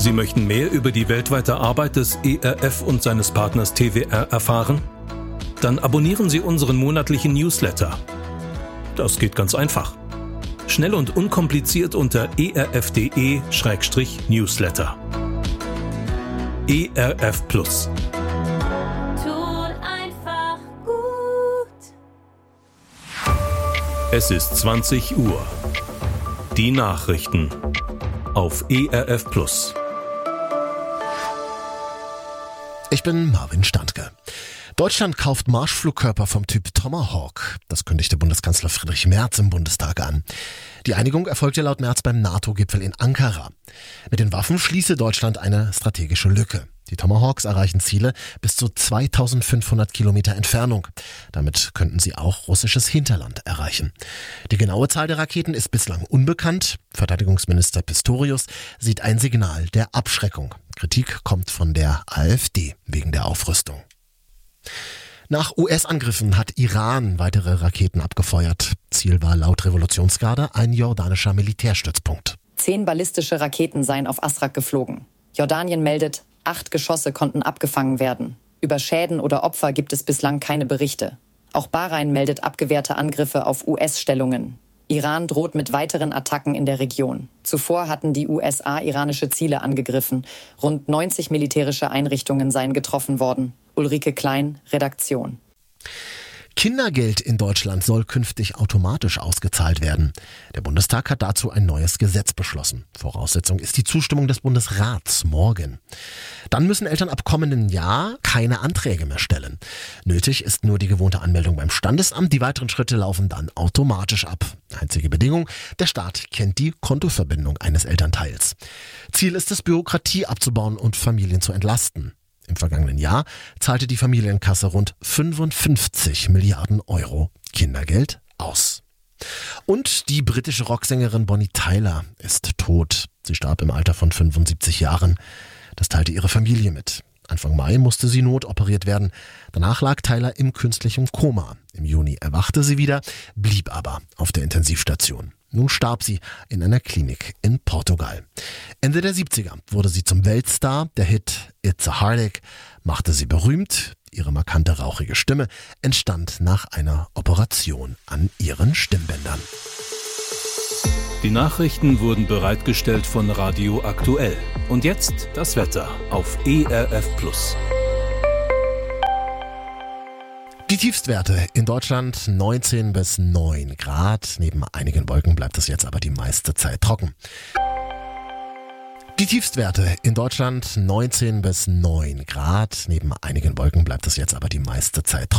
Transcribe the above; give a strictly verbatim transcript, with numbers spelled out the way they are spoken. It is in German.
Sie möchten mehr über die weltweite Arbeit des E R F und seines Partners T W R erfahren? Dann abonnieren Sie unseren monatlichen Newsletter. Das geht ganz einfach. Schnell und unkompliziert unter e r f punkt d e slash newsletter. E R F Plus. Tut einfach gut. Es ist zwanzig Uhr. Die Nachrichten auf E R F Plus. Ich bin Marvin Standke. Deutschland kauft Marschflugkörper vom Typ Tomahawk. Das kündigte Bundeskanzler Friedrich Merz im Bundestag an. Die Einigung erfolgte laut Merz beim NATO-Gipfel in Ankara. Mit den Waffen schließe Deutschland eine strategische Lücke. Die Tomahawks erreichen Ziele bis zu zweitausendfünfhundert Kilometer Entfernung. Damit könnten sie auch russisches Hinterland erreichen. Die genaue Zahl der Raketen ist bislang unbekannt. Verteidigungsminister Pistorius sieht ein Signal der Abschreckung. Kritik kommt von der AfD wegen der Aufrüstung. Nach U S-Angriffen hat Iran weitere Raketen abgefeuert. Ziel war laut Revolutionsgarde ein jordanischer Militärstützpunkt. Zehn ballistische Raketen seien auf Asrak geflogen. Jordanien meldet, acht Geschosse konnten abgefangen werden. Über Schäden oder Opfer gibt es bislang keine Berichte. Auch Bahrain meldet abgewehrte Angriffe auf U S-Stellungen. Iran droht mit weiteren Attacken in der Region. Zuvor hatten die U S A iranische Ziele angegriffen. Rund neunzig militärische Einrichtungen seien getroffen worden. Ulrike Klein, Redaktion. Kindergeld in Deutschland soll künftig automatisch ausgezahlt werden. Der Bundestag hat dazu ein neues Gesetz beschlossen. Voraussetzung ist die Zustimmung des Bundesrats morgen. Dann müssen Eltern ab kommendem Jahr keine Anträge mehr stellen. Nötig ist nur die gewohnte Anmeldung beim Standesamt. Die weiteren Schritte laufen dann automatisch ab. Einzige Bedingung, der Staat kennt die Kontoverbindung eines Elternteils. Ziel ist es, Bürokratie abzubauen und Familien zu entlasten. Im vergangenen Jahr zahlte die Familienkasse rund fünfundfünfzig Milliarden Euro Kindergeld aus. Und die britische Rocksängerin Bonnie Tyler ist tot. Sie starb im Alter von fünfundsiebzig Jahren. Das teilte ihre Familie mit. Anfang Mai musste sie notoperiert werden. Danach lag Tyler im künstlichen Koma. Im Juni erwachte sie wieder, blieb aber auf der Intensivstation. Nun starb sie in einer Klinik in Portugal. Ende der siebziger wurde sie zum Weltstar. Der Hit It's a Heartache machte sie berühmt. Ihre markante, rauchige Stimme entstand nach einer Operation an ihren Stimmbändern. Die Nachrichten wurden bereitgestellt von Radio Aktuell. Und jetzt das Wetter auf E R F Plus. Die Tiefstwerte in Deutschland neunzehn bis neun Grad. Neben einigen Wolken bleibt es jetzt aber die meiste Zeit trocken. Die Tiefstwerte in Deutschland neunzehn bis neun Grad. Neben einigen Wolken bleibt es jetzt aber die meiste Zeit trocken.